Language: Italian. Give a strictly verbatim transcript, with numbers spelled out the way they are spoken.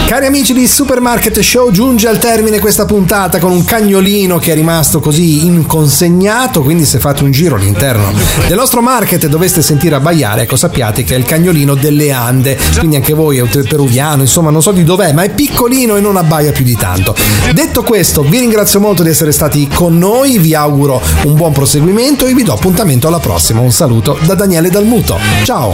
Cari amici di Supermarket Show, giunge al termine questa puntata con un cagnolino che è rimasto così inconsegnato, quindi se fate un giro all'interno del nostro market e doveste sentire abbaiare, ecco, sappiate che è il cagnolino delle Ande, quindi anche voi è peruviano, insomma non so di dov'è, ma è piccolino e non abbaia più di tanto. Detto questo, vi ringrazio molto di essere stati con noi, vi auguro un buon proseguimento e vi do appuntamento alla prossima. Un saluto da Daniele Dalmuto, ciao!